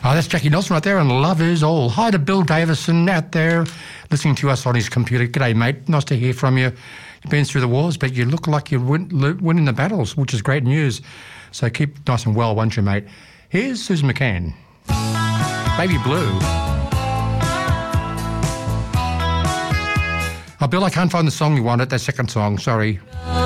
Oh, that's Jackie Nelson right there, and Love Is All. Hi to Bill Davison out there listening to us on his computer. G'day, mate. Nice to hear from you. You've been through the wars, but you look like you're winning the battles, which is great news. So keep nice and well, won't you, mate? Here's Susan McCann. Baby Blue. Oh, Bill, I can't find the song you wanted, that second song. Sorry.